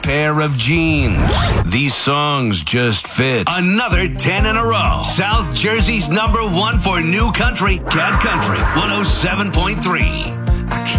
pair of jeans. These songs just fit. Another 10 in a row. South Jersey's #1 for new country, Cat Country 107.3.